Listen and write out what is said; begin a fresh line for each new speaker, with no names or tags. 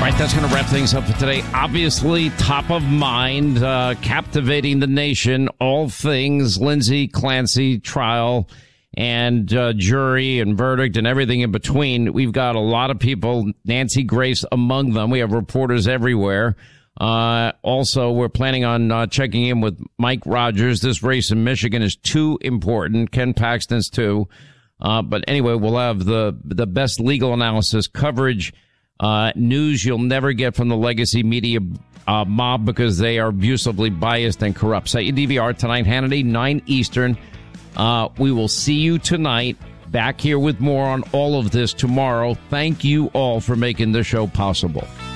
right, that's going to wrap things up for today. Obviously, top of mind, captivating the nation, all things Lindsay Clancy trial and jury and verdict and everything in between. We've got a lot of people, Nancy Grace among them. We have reporters everywhere. Also, we're planning on checking in with Mike Rogers. This race in Michigan is too important. Ken Paxton's too. But anyway, we'll have the best legal analysis, coverage, news you'll never get from the legacy media mob because they are abusively biased and corrupt. Set your DVR tonight, Hannity, 9 Eastern. We will see you tonight. Back here with more on all of this tomorrow. Thank you all for making this show possible.